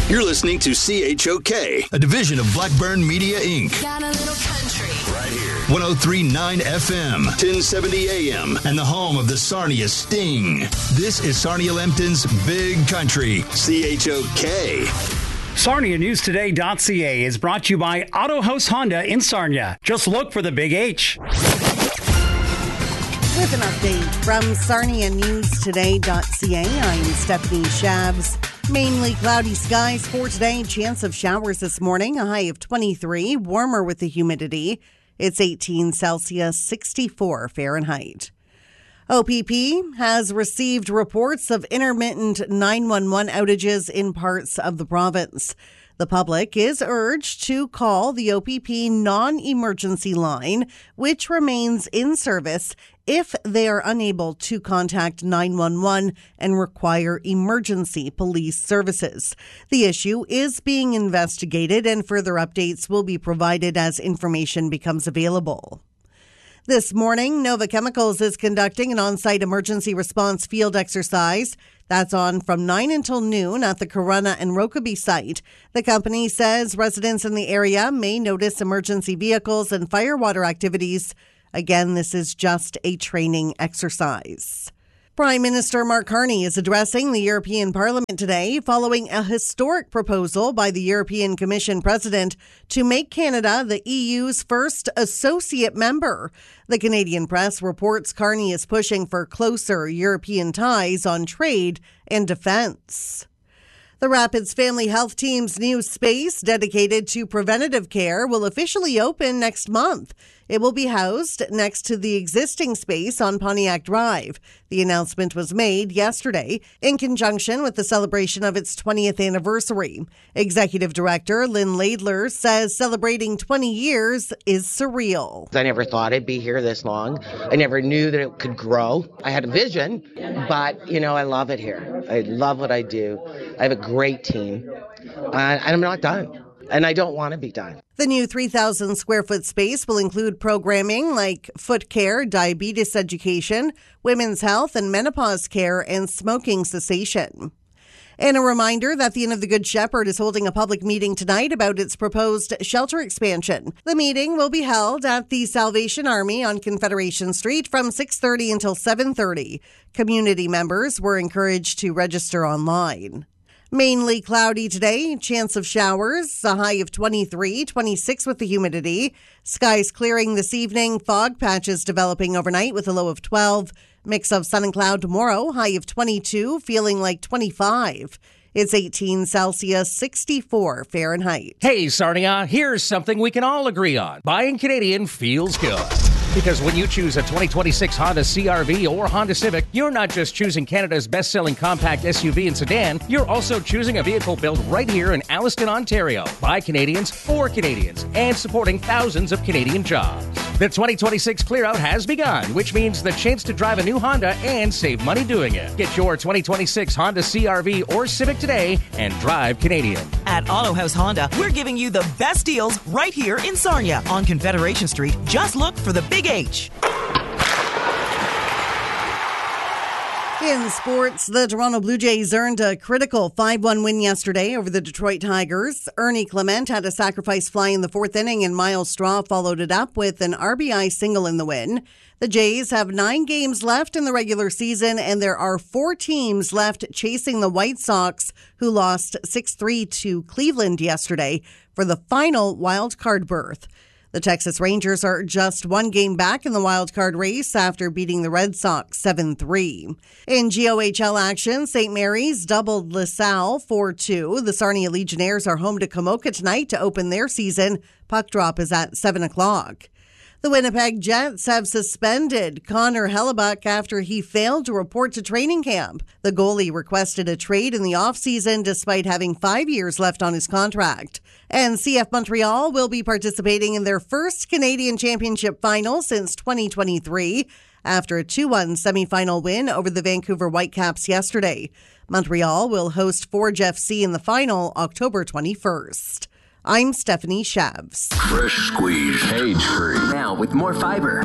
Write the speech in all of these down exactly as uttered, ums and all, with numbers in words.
You're listening to C H O K, a division of Blackburn Media, Incorporated. Got a little country. Right here. one oh three point nine F M, ten seventy A M, and the home of the Sarnia Sting. This is Sarnia-Lempton's Big Country, C H O K. Sarnia News Today dot C A is brought to you by Auto House Honda in Sarnia. Just look for the Big H. With an update from Sarnia News Today dot C A, I'm Stephanie Shabs. Mainly cloudy skies for today. Chance of showers this morning. A high of twenty-three. Warmer with the humidity. It's eighteen Celsius, sixty-four Fahrenheit. O P P has received reports of intermittent nine one one outages in parts of the province. The public is urged to call the O P P non-emergency line, which remains in service if they are unable to contact nine one one and require emergency police services. The issue is being investigated and further updates will be provided as information becomes available. This morning, Nova Chemicals is conducting an on-site emergency response field exercise. That's on from nine until noon at the Corunna and Rokeby site. The company says residents in the area may notice emergency vehicles and firewater activities. Again, this is just a training exercise. Prime Minister Mark Carney is addressing the European Parliament today following a historic proposal by the European Commission President to make Canada the E U's first associate member. The Canadian Press reports Carney is pushing for closer European ties on trade and defense. The Rapids Family Health Team's new space dedicated to preventative care will officially open next month. It will be housed next to the existing space on Pontiac Drive. The announcement was made yesterday in conjunction with the celebration of its twentieth anniversary. Executive Director Lynn Laidler says celebrating twenty years is surreal. I never thought I'd be here this long. I never knew that it could grow. I had a vision, but, you know, I love it here. I love what I do. I have a great team, uh, and I'm not done. And I don't want to be done. The new three thousand square foot space will include programming like foot care, diabetes education, women's health and menopause care, and smoking cessation. And a reminder that the Inn of the Good Shepherd is holding a public meeting tonight about its proposed shelter expansion. The meeting will be held at the Salvation Army on Confederation Street from six thirty until seven thirty. Community members were encouraged to register online. Mainly cloudy today, chance of showers, a high of twenty-three, twenty-six with the humidity. Skies clearing this evening, fog patches developing overnight with a low of twelve. Mix of sun and cloud tomorrow, high of twenty-two, feeling like twenty-five. It's eighteen Celsius, sixty-four Fahrenheit. Hey, Sarnia, here's something we can all agree on. Buying Canadian feels good. Because when you choose a twenty twenty-six Honda C R V or Honda Civic, you're not just choosing Canada's best-selling compact S U V and sedan, you're also choosing a vehicle built right here in Alliston, Ontario, by Canadians, for Canadians, and supporting thousands of Canadian jobs. The twenty twenty-six clear-out has begun, which means the chance to drive a new Honda and save money doing it. Get your twenty twenty-six Honda C R V or Civic today and drive Canadian. At Auto House Honda, we're giving you the best deals right here in Sarnia on Confederation Street. Just look for the Big H. In sports, the Toronto Blue Jays earned a critical five one win yesterday over the Detroit Tigers. Ernie Clement had a sacrifice fly in the fourth inning, and Miles Straw followed it up with an R B I single in the win. The Jays have nine games left in the regular season, and there are four teams left chasing the White Sox, who lost six three to Cleveland yesterday for the final wild card berth. The Texas Rangers are just one game back in the wild card race after beating the Red Sox seven three. In G O H L action, Saint Mary's doubled LaSalle four two. The Sarnia Legionnaires are home to Kamoka tonight to open their season. Puck drop is at seven o'clock. The Winnipeg Jets have suspended Connor Hellebuck after he failed to report to training camp. The goalie requested a trade in the offseason despite having five years left on his contract. And C F Montreal will be participating in their first Canadian Championship final since twenty twenty-three after a two one semifinal win over the Vancouver Whitecaps yesterday. Montreal will host Forge F C in the final October twenty-first. I'm Stephanie Shabs. Fresh squeeze, cage-free. Now with more fiber.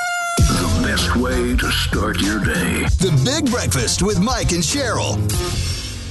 The best way to start your day. The Big Breakfast with Mike and Cheryl.